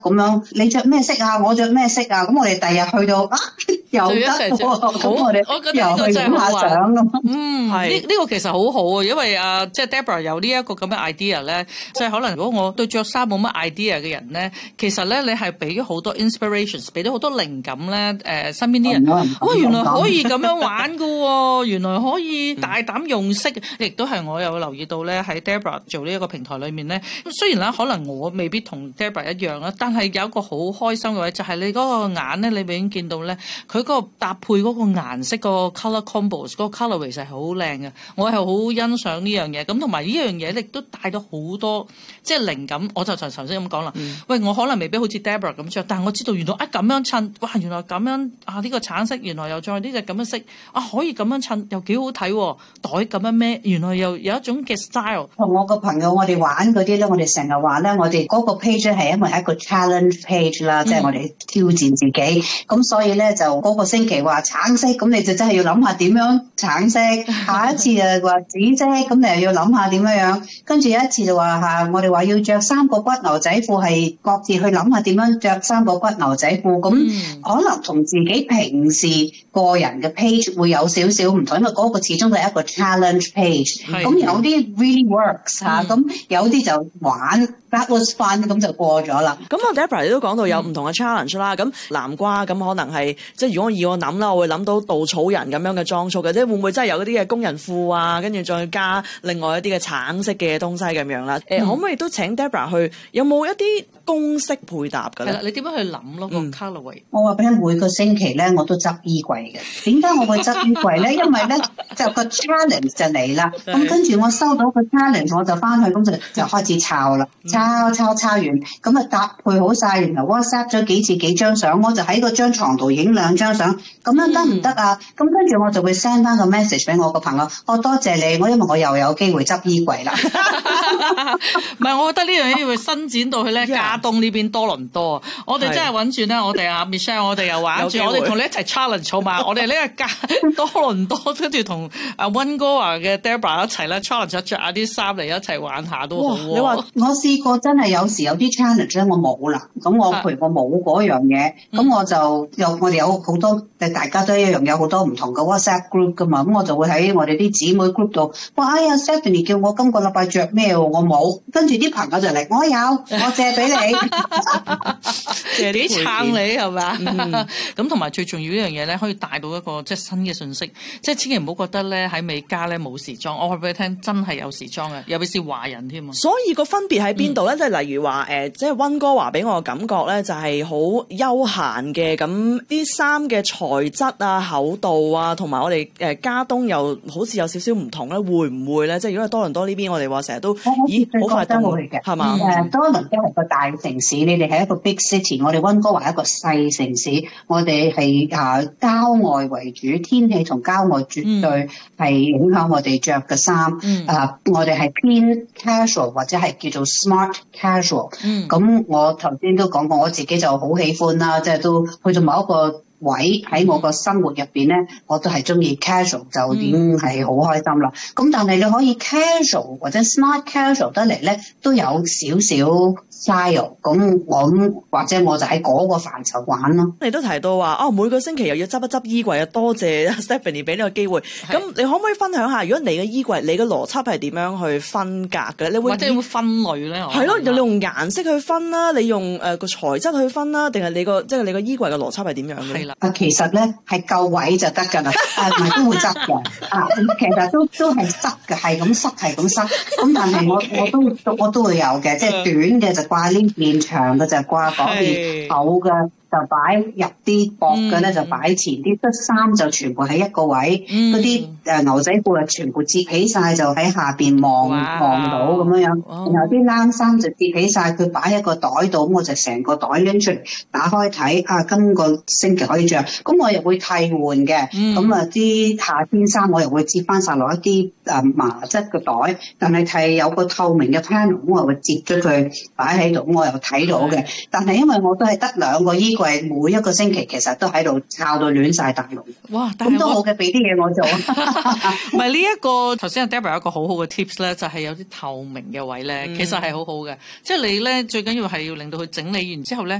咁樣，你着咩色啊？我着咩色啊？咁我哋第日去到又得喎，咁我哋又去影下相咁。 呢個其實好好啊，因為即係 Deborah 有呢一個咁嘅 idea 咧，即係可能如果我對着衫冇乜 idea 嘅人咧，其實咧你係俾咗好多 inspirations， 俾咗好多靈感咧。身邊啲人，原來可以咁樣玩噶喎，原來可以大膽用色，亦都係我有留意到咧喺 Deborah 做呢一個平台裏面咧。雖然咧可能我未必同 Deborah 一樣啦，但係有一個好開心嘅位就係你嗰個眼咧，你已經見到咧佢嗰個搭配嗰個顏色個 colour combos 嗰個 colourway 係好靚嘅，我係好欣賞呢樣嘢。咁同埋呢樣嘢亦都帶到好多即係靈感。我就頭先咁講啦，喂，我可能未必好似 Deborah 咁着，但係我知道原來咁樣襯，哇，原來咁樣呢個橙色，原來又再呢隻咁樣色，可以咁樣襯又幾好睇喎，袋咁樣孭，原來又有一種嘅 style。 同我個朋友我哋玩嗰啲咧，我哋成日話咧，我哋嗰個 page 係因為一個 challenge page 啦，即係我哋挑戰自己。咁所以咧就嗰個星期話橙色，咁你就真係要諗下點樣橙色。下一次就話紫色，咁你又要諗下點樣。跟住有一次就話我哋話要着三個骨牛仔褲，係各自去諗下點樣着三個骨牛仔褲。咁可能同自己平時個人嘅 page 會有少少唔同，因為嗰個始終係一個 challenge page。咁有啲 really works 咁有啲就玩 that was fun， 咁就過咗啦。 咁我 Deborah 你都講到有唔同嘅 challenge 啦。咁南瓜咁可能係即係如果以我諗啦，我會諗到稻草人咁樣嘅裝束嘅，即係會唔會真係有嗰啲嘅工人褲啊，跟住再加另外一啲嘅橙色嘅東西咁樣啦？可唔可以都請 Deborah 去有冇一啲公式配搭㗎咧？ 係啦，你點樣去諗咯個 colourway？ 我話俾你，每個星期咧我都執衣櫃嘅。點解我會執衣櫃咧？因為咧就個 challenge 就嚟啦。咁跟住我收到個 challenge， 我就翻去咁就開始抄啦，抄完，咁啊搭配好晒，然後 WhatsApp 咗幾張相，我就喺個張床度影2張相，咁樣得唔得啊？咁跟住我就會 send 翻個 message 俾我個朋友，我多謝你，因為我又有機會執衣櫃啦。 唔係，我覺得呢樣嘢要伸展到去咧加東呢邊多倫多啊！我哋真係揾住咧，我哋Michelle， 我哋又玩住，我哋同你一齊 challenge 好嘛？我哋呢個加多倫多，跟住同溫哥華嘅 Deborah 一齊咧 challenge 着下啲衫嚟一齊玩下都好。 你話我試過真係有時有啲 challenge 咧，我冇啦，咁我譬如我冇嗰樣嘢，咁我就我哋有好多大家都一樣有好多唔同嘅 WhatsApp group 噶嘛，咁我就會喺我哋啲姊妹 group 度，哇，哎呀 Stephanie 叫我今個禮拜着咩喎，我冇，跟住啲朋友就嚟，我有，我借俾你， 借啲撐你係咪？咁同埋最重要一樣嘢咧，可以帶到一個即係新嘅信息，即係千祈唔好覺得咧喺美加咧冇時裝，我話俾你聽真係有時裝嘅，尤其是華人添啊。 所以個分別喺邊度咧？即係例如話即係溫哥華俾我嘅感覺咧，就係好休閒嘅，咁啲衫嘅材質啊、厚度啊，同埋我哋加東又好似有少少唔同咧，會唔會咧？即係如果係多倫多呢邊，我哋話成日都好快凍嘅，係嘛？ 多倫多係個大城市，你哋係一個 big city， 我哋溫哥華係一個細城市，我哋係郊外為主，天氣同郊外絕對係影響我哋着嘅衫。我哋係偏 casual 或者係叫做 smart casual。咁我頭先都講過，我自己就好喜歡啦，即係都去到某一個位喺我個生活入邊咧，我都係中意 casual 就已經係好開心啦。咁但係你可以 casual 或者 smart casual 得嚟咧，都有少少 style。咁我或者我就喺嗰個範疇玩咯。 你都提到話每個星期又要執一執衣櫃啊，多謝 Stephanie 俾呢個機會。咁你可唔可以分享下，如果你嘅衣櫃，你嘅邏輯係點樣去分隔嘅？你會或者會分類咧？ 係咯，你用顏色去分啦，你用個材質去分啦，定係你個即係你個衣櫃嘅邏輯係點樣嘅？ 其實咧係夠位就得㗎啦，唔係都會執嘅。其實都係塞嘅，係咁塞。咁但係我都會有嘅，即係短嘅就掛呢邊，長嘅就掛嗰邊，厚嘅就擺入啲，薄嘅咧就擺前啲，得衫就全部喺一個位，嗰啲牛仔褲啊全部摺起晒，就喺下邊望到咁樣，然後啲冷衫就摺起晒，佢擺喺個袋度，咁我就成個袋拎出嚟打開睇，今個星期可以着，咁我又會替換嘅，咁啊啲夏天衫我又會摺翻晒落一啲麻質嘅袋，但係有個透明嘅 panel，咁我會摺咗佢擺喺度，咁我又睇到嘅。但係因為我都係得2個衣櫃櫃每一個星期其實都喺度抄到亂晒大龍。 哇！ 咁都好嘅，俾啲嘢我做。 唔係呢一個頭先阿 Deborah 有一個好好嘅 tips 咧，就係有啲透明嘅位咧，其實係好好嘅。即係你咧最緊要係要令到佢整理完之後咧。